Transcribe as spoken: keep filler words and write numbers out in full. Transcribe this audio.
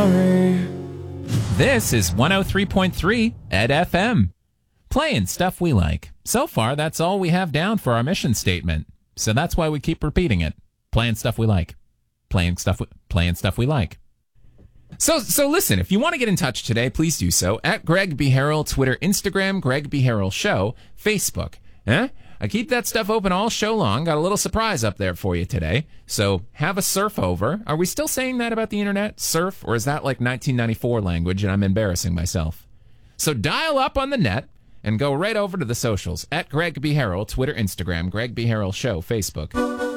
sorry. This is one oh three point three Ed F M. Playing stuff we like. So far, that's all we have down for our mission statement. So that's why we keep repeating it. Playing stuff we like. Playing stuff we, playing stuff we like. So so listen, if you want to get in touch today, please do so at Greg B. Harrell, Twitter, Instagram, Greg B. Harrell Show, Facebook. Eh? I keep that stuff open all show long. Got a little surprise up there for you today. So have a surf over. Are we still saying that about the internet? Surf? Or is that like nineteen ninety-four language and I'm embarrassing myself? So dial up on the net and go right over to the socials at Greg B. Harrell, Twitter, Instagram, Greg B. Harrell Show, Facebook.